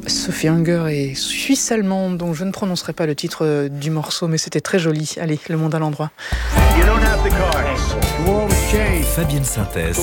Sophie Hunger est suisse-allemande, donc je ne prononcerai pas le titre du morceau, mais c'était très joli. Allez, Le Monde à l'endroit. Fabienne Synthèse.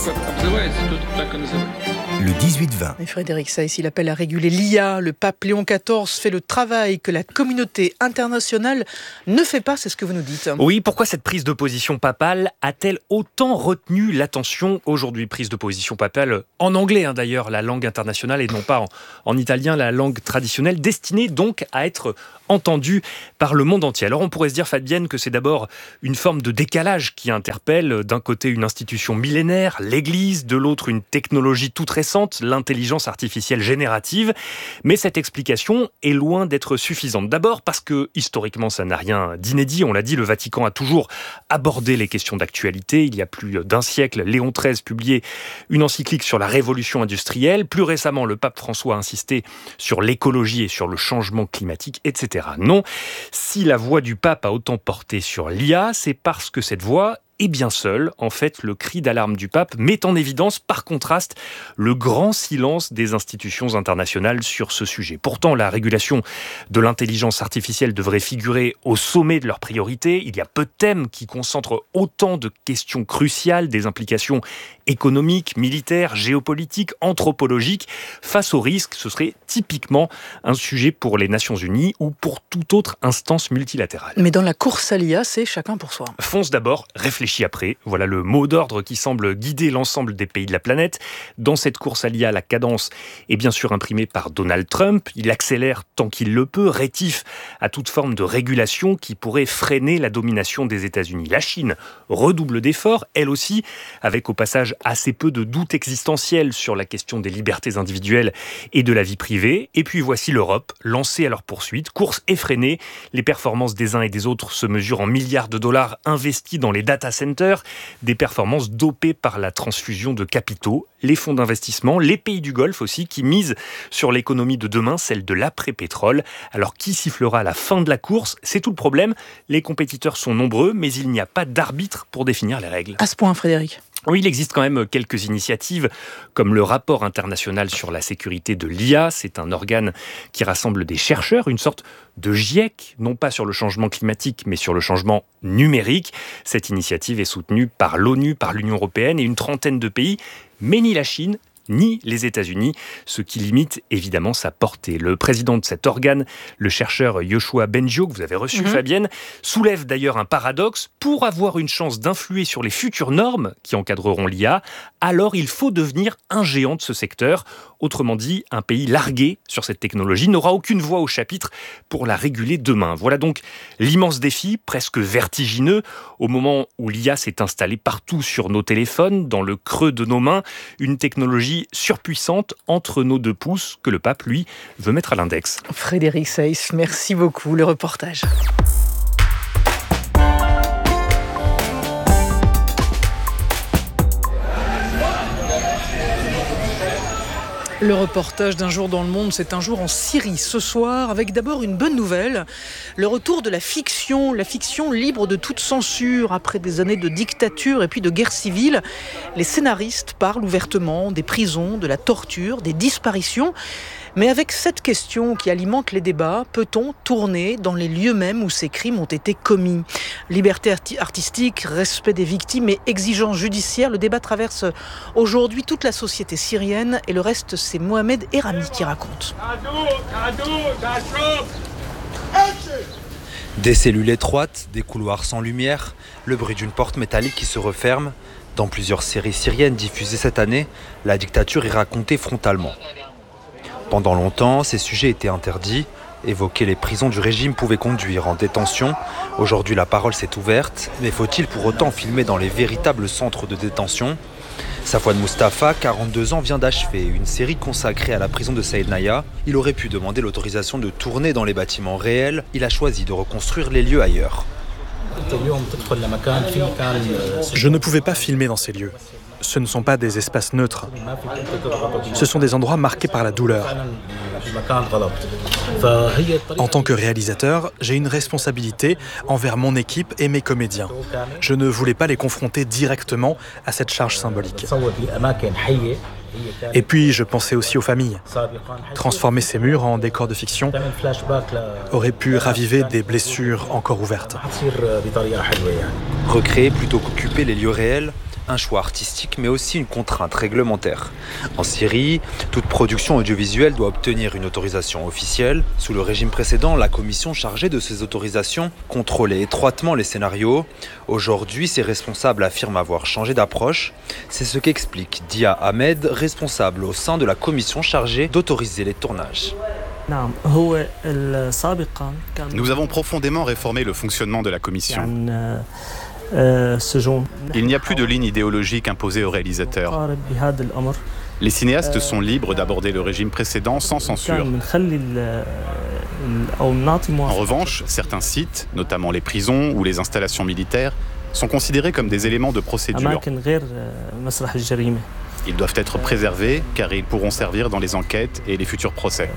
Le 18-20. Et Frédéric Seyss, il appelle à réguler l'IA. Le pape Léon XIV fait le travail que la communauté internationale ne fait pas, c'est ce que vous nous dites. Oui, pourquoi cette prise de position papale a-t-elle autant retenu l'attention aujourd'hui? Prise de position papale en anglais, d'ailleurs, la langue internationale, et non pas en italien, la langue traditionnelle, destinée donc à être entendue par le monde entier. Alors on pourrait se dire, Fabienne, que c'est d'abord une forme de décalage qui interpelle. D'un côté, une institution millénaire, l'Église, de l'autre, une technologie toute récente, l'intelligence artificielle générative. Mais cette explication est loin d'être suffisante. D'abord parce que, historiquement, ça n'a rien d'inédit. On l'a dit, le Vatican a toujours abordé les questions d'actualité. Il y a plus d'un siècle, Léon XIII publiait une encyclique sur la révolution industrielle. Plus récemment, le pape François a insisté sur l'écologie et sur le changement climatique, etc. Non, si la voix du pape a autant porté sur l'IA, c'est parce que cette voix est bien seule. En fait, le cri d'alarme du pape met en évidence, par contraste, le grand silence des institutions internationales sur ce sujet. Pourtant, la régulation de l'intelligence artificielle devrait figurer au sommet de leurs priorités. Il y a peu de thèmes qui concentrent autant de questions cruciales, des implications économiques, militaires, géopolitiques, anthropologiques. Face au risque, ce serait typiquement un sujet pour les Nations Unies ou pour toute autre instance multilatérale. Mais dans la course à l'IA, c'est chacun pour soi. Fonce d'abord, réfléchis après. Voilà le mot d'ordre qui semble guider l'ensemble des pays de la planète. Dans cette course à l'IA, la cadence est bien sûr imprimée par Donald Trump. Il accélère tant qu'il le peut, rétif à toute forme de régulation qui pourrait freiner la domination des États-Unis. La Chine redouble d'efforts, elle aussi, avec au passage assez peu de doutes existentiels sur la question des libertés individuelles et de la vie privée. Et puis voici l'Europe, lancée à leur poursuite, course effrénée. Les performances des uns et des autres se mesurent en milliards de dollars investis dans les data centers, des performances dopées par la transfusion de capitaux, les fonds d'investissement, les pays du Golfe aussi, qui misent sur l'économie de demain, celle de l'après-pétrole. Alors qui sifflera à la fin de la course? C'est tout le problème. Les compétiteurs sont nombreux, mais il n'y a pas d'arbitre pour définir les règles. À ce point, Frédéric. Oui, il existe quand même quelques initiatives, comme le rapport international sur la sécurité de l'IA. C'est un organe qui rassemble des chercheurs, une sorte de GIEC, non pas sur le changement climatique, mais sur le changement numérique. Cette initiative est soutenue par l'ONU, par l'Union européenne et une trentaine de pays, mais ni la Chine, ni les États-Unis, ce qui limite évidemment sa portée. Le président de cet organe, le chercheur Yoshua Bengio, que vous avez reçu, Fabienne, soulève d'ailleurs un paradoxe. Pour avoir une chance d'influer sur les futures normes qui encadreront l'IA, alors il faut devenir un géant de ce secteur. Autrement dit, un pays largué sur cette technologie n'aura aucune voix au chapitre pour la réguler demain. Voilà donc l'immense défi, presque vertigineux, au moment où l'IA s'est installée partout sur nos téléphones, dans le creux de nos mains, une technologie surpuissante entre nos deux pouces que le pape, lui, veut mettre à l'index. Frédéric Seyss, merci beaucoup. Le reportage. Le reportage d'un jour dans le monde, c'est un jour en Syrie ce soir, avec d'abord une bonne nouvelle, le retour de la fiction libre de toute censure après des années de dictature et puis de guerre civile. Les scénaristes parlent ouvertement des prisons, de la torture, des disparitions. Mais avec cette question qui alimente les débats, peut-on tourner dans les lieux mêmes où ces crimes ont été commis? Liberté artistique, respect des victimes et exigence judiciaire, le débat traverse aujourd'hui toute la société syrienne et le reste, c'est Mohamed Erami qui raconte. Des cellules étroites, des couloirs sans lumière, le bruit d'une porte métallique qui se referme. Dans plusieurs séries syriennes diffusées cette année, la dictature est racontée frontalement. Pendant longtemps, ces sujets étaient interdits. Évoquer les prisons du régime pouvait conduire en détention. Aujourd'hui, la parole s'est ouverte. Mais faut-il pour autant filmer dans les véritables centres de détention? Safwan Mustafa, 42 ans, vient d'achever une série consacrée à la prison de Saïd Naya. Il aurait pu demander l'autorisation de tourner dans les bâtiments réels. Il a choisi de reconstruire les lieux ailleurs. Je ne pouvais pas filmer dans ces lieux. Ce ne sont pas des espaces neutres. Ce sont des endroits marqués par la douleur. En tant que réalisateur, j'ai une responsabilité envers mon équipe et mes comédiens. Je ne voulais pas les confronter directement à cette charge symbolique. Et puis, je pensais aussi aux familles. Transformer ces murs en décors de fiction aurait pu raviver des blessures encore ouvertes. Recréer plutôt qu'occuper les lieux réels, un choix artistique mais aussi une contrainte réglementaire. En Syrie, toute production audiovisuelle doit obtenir une autorisation officielle. Sous le régime précédent, la commission chargée de ces autorisations contrôlait étroitement les scénarios. Aujourd'hui, ces responsables affirment avoir changé d'approche. C'est ce qu'explique Dia Ahmed, responsable au sein de la commission chargée d'autoriser les tournages. Nous avons profondément réformé le fonctionnement de la commission. Il n'y a plus de ligne idéologique imposée aux réalisateurs. Les cinéastes sont libres d'aborder le régime précédent sans censure. En revanche, certains sites, notamment les prisons ou les installations militaires, sont considérés comme des éléments de procédure. Ils doivent être préservés car ils pourront servir dans les enquêtes et les futurs procès.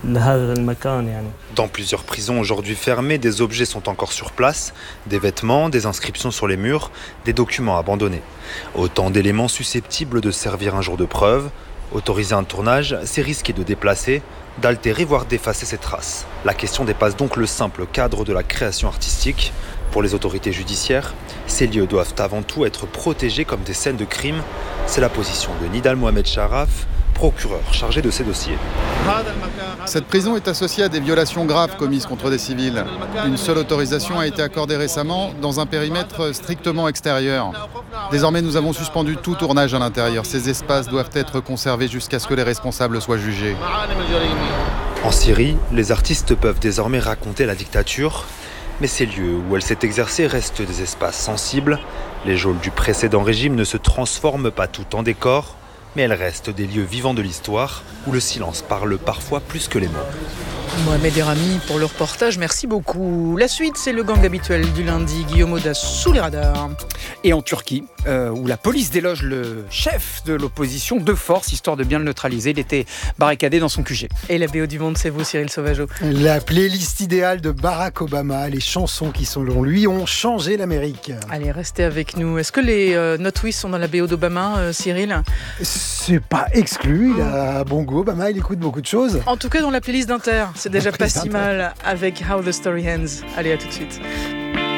Dans plusieurs prisons aujourd'hui fermées, des objets sont encore sur place, des vêtements, des inscriptions sur les murs, des documents abandonnés. Autant d'éléments susceptibles de servir un jour de preuve. Autoriser un tournage, c'est risquer de déplacer, d'altérer voire d'effacer ces traces. La question dépasse donc le simple cadre de la création artistique. Pour les autorités judiciaires, ces lieux doivent avant tout être protégés comme des scènes de crime. C'est la position de Nidal Mohamed Sharaf, procureur chargé de ces dossiers. Cette prison est associée à des violations graves commises contre des civils. Une seule autorisation a été accordée récemment dans un périmètre strictement extérieur. Désormais, nous avons suspendu tout tournage à l'intérieur. Ces espaces doivent être conservés jusqu'à ce que les responsables soient jugés. En Syrie, les artistes peuvent désormais raconter la dictature, mais ces lieux où elle s'est exercée restent des espaces sensibles. Les geôles du précédent régime ne se transforment pas tout en décor, mais elles restent des lieux vivants de l'histoire où le silence parle parfois plus que les mots. Mohamed Erami pour le reportage, merci beaucoup. La suite, c'est le gang habituel du lundi, Guillaume Audas sous les radars. Et en Turquie, où la police déloge le chef de l'opposition de force, histoire de bien le neutraliser. Il était barricadé dans son QG. Et la BO du monde, c'est vous, Cyril Sauvageau. La playlist idéale de Barack Obama, les chansons qui, selon lui, ont changé l'Amérique. Allez, restez avec nous. Est-ce que les Notwists sont dans la BO d'Obama, Cyril ? C'est pas exclu, il a bon goût, Obama, il écoute beaucoup de choses. En tout cas, dans la playlist d'Inter, c'est déjà pas si mal avec How the Story Ends. Allez, à tout de suite.